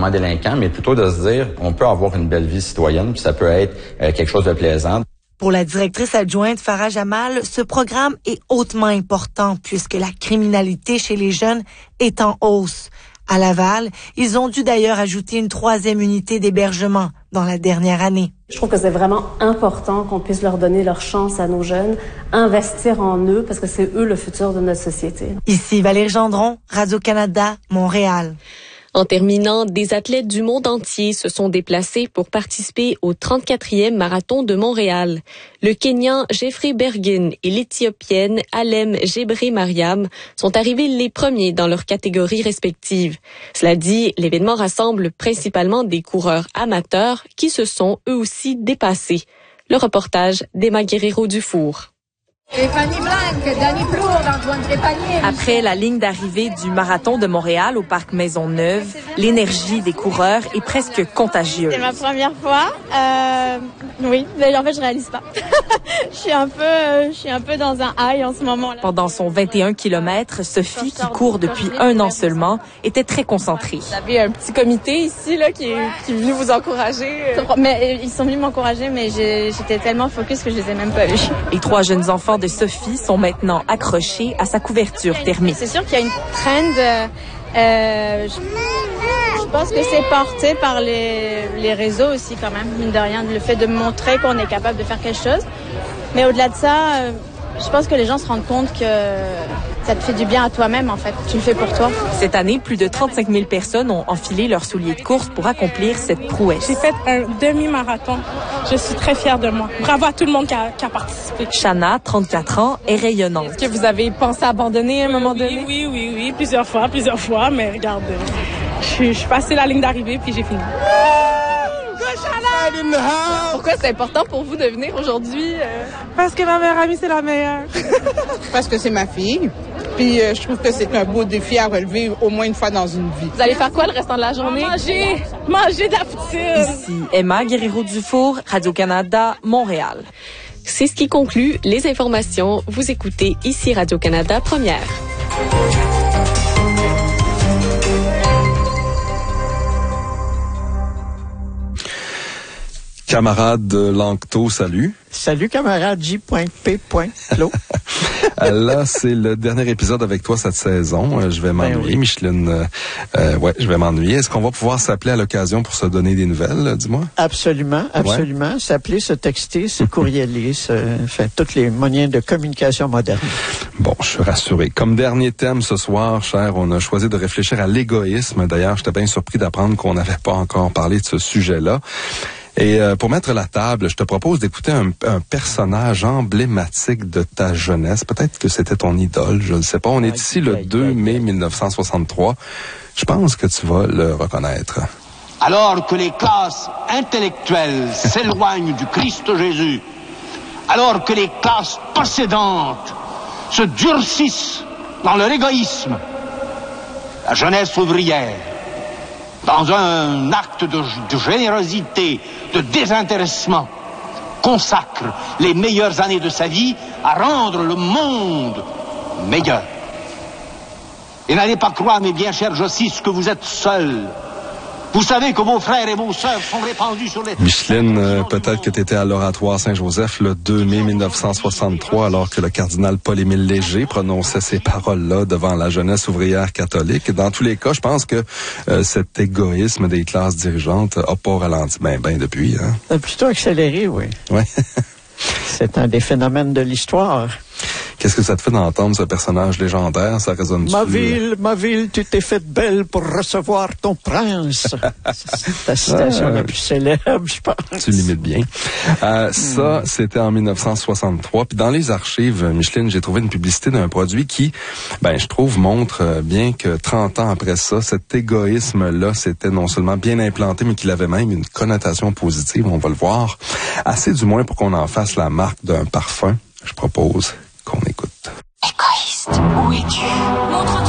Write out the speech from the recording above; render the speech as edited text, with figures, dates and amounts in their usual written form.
comportement délinquant, mais plutôt de se dire, on peut avoir une belle vie citoyenne, puis ça peut être quelque chose de plaisant. Pour la directrice adjointe Farah Jamal, ce programme est hautement important puisque la criminalité chez les jeunes est en hausse. À Laval, ils ont dû d'ailleurs ajouter une 3e unité d'hébergement dans la dernière année. Je trouve que c'est vraiment important qu'on puisse leur donner leur chance à nos jeunes, investir en eux parce que c'est eux le futur de notre société. Ici Valérie Gendron, Radio-Canada, Montréal. En terminant, des athlètes du monde entier se sont déplacés pour participer au 34e marathon de Montréal. Le Kenyan Jeffrey Bergin et l'Éthiopienne Alem Gebré Mariam sont arrivés les premiers dans leurs catégories respectives. Cela dit, l'événement rassemble principalement des coureurs amateurs qui se sont eux aussi dépassés. Le reportage d'Emma Guerrero-Dufour. Après la ligne d'arrivée du marathon de Montréal au parc Maisonneuve, l'énergie des coureurs est presque contagieuse. C'est ma première fois. Oui, mais en fait, je réalise pas. Je suis un peu dans un high en ce moment. Là. Pendant son 21 km, Sophie, qui court depuis 1 an seulement, était très concentrée. Vous avez un petit comité ici là qui est venu vous encourager. Mais ils sont venus m'encourager, mais j'étais tellement focus que je les ai même pas vus. Les 3 jeunes enfants de Sophie sont maintenant accrochés à sa couverture thermique. C'est sûr qu'il y a une trend. Je pense que c'est porté par les réseaux aussi quand même, mine de rien, le fait de montrer qu'on est capable de faire quelque chose. Mais au-delà de ça, je pense que les gens se rendent compte que ça te fait du bien à toi-même en fait. Tu le fais pour toi. Cette année, plus de 35 000 personnes ont enfilé leurs souliers de course pour accomplir cette prouesse. J'ai fait un demi-marathon. Je suis très fière de moi. Bravo à tout le monde qui a participé. Shana, 34 ans, est rayonnante. Est-ce que vous avez pensé à abandonner à un moment donné? Oui, plusieurs fois, mais regarde, je suis passée la ligne d'arrivée puis j'ai fini. Pourquoi c'est important pour vous de venir aujourd'hui? Parce que ma meilleure amie, c'est la meilleure. Parce que c'est ma fille. Puis je trouve que c'est un beau défi à relever au moins une fois dans une vie. Vous allez faire quoi le restant de la journée? Manger de la poutine. Ici Emma Guerrero-Dufour, Radio-Canada, Montréal. C'est ce qui conclut les informations. Vous écoutez ici Radio-Canada Première. Camarade Lanctot, salut. Salut, camarade J.P. Là, c'est le dernier épisode avec toi cette saison. Je vais m'ennuyer, Micheline. Je vais m'ennuyer. Est-ce qu'on va pouvoir s'appeler à l'occasion pour se donner des nouvelles, dis-moi? Absolument. Ouais. S'appeler, se texter, se courrieler, tous les moyens de communication modernes. Bon, je suis rassuré. Comme dernier thème ce soir, cher, on a choisi de réfléchir à l'égoïsme. D'ailleurs, j'étais bien surpris d'apprendre qu'on n'avait pas encore parlé de ce sujet-là. Et pour mettre la table, je te propose d'écouter un personnage emblématique de ta jeunesse. Peut-être que c'était ton idole, je ne sais pas. On est ici le 2 mai 1963. Je pense que tu vas le reconnaître. Alors que les classes intellectuelles s'éloignent du Christ Jésus, alors que les classes possédantes se durcissent dans leur égoïsme, la jeunesse ouvrière, dans un acte de générosité, de désintéressement, consacre les meilleures années de sa vie à rendre le monde meilleur. Et n'allez pas croire, mes bien chers Jossis, que vous êtes seuls. Vous savez que vos frères et vos sœurs sont répandus sur les... Micheline, peut-être que tu étais à l'Oratoire Saint-Joseph le 2 mai 1963, alors que le cardinal Paul-Émile Léger prononçait ces paroles-là devant la jeunesse ouvrière catholique. Dans tous les cas, je pense que cet égoïsme des classes dirigeantes a pas ralenti ben depuis. Hein? Plutôt accéléré, oui. Ouais. C'est un des phénomènes de l'histoire. Qu'est-ce que ça te fait d'entendre ce personnage légendaire? Ça résonne-tu? Ma ville, tu t'es faite belle pour recevoir ton prince. C'est ta citation la plus célèbre, je pense. Tu l'imites bien. Ça, c'était en 1963. Puis dans les archives, Micheline, j'ai trouvé une publicité d'un produit qui, je trouve, montre bien que 30 ans après ça, cet égoïsme-là, c'était non seulement bien implanté, mais qu'il avait même une connotation positive, on va le voir. Assez du moins pour qu'on en fasse la marque d'un parfum. Je propose qu'on écoute. Égoïste, où es-tu? Montre-toi.